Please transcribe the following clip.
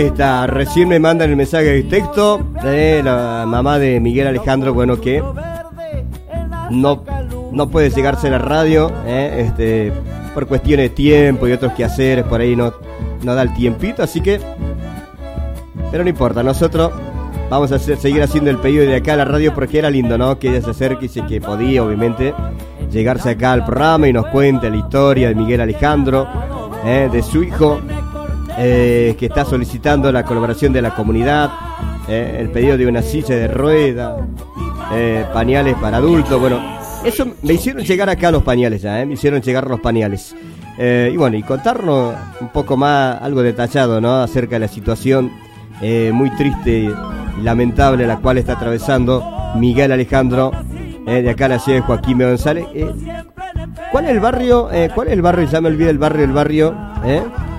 está, recién me mandan el mensaje de texto de la mamá de Miguel Alejandro, bueno, que no puede llegarse a la radio, por cuestiones de tiempo y otros quehaceres, por ahí no da el tiempito, así que, pero no importa, nosotros vamos a seguir haciendo el pedido de acá a la radio, porque era lindo, ¿no? Que ella se acerque y dice que podía, obviamente, llegarse acá al programa y nos cuente la historia de Miguel Alejandro, de su hijo, que está solicitando la colaboración de la comunidad, el pedido de una silla de rueda, pañales para adultos. Bueno, eso me hicieron llegar acá los pañales ya, me hicieron llegar los pañales. Y bueno, y contarnos un poco más, algo detallado, ¿no? Acerca de la situación muy triste y lamentable la cual está atravesando Miguel Alejandro, de acá a la ciudad de Joaquín B. González. ¿Cuál es el barrio? Ya me olvidé el barrio.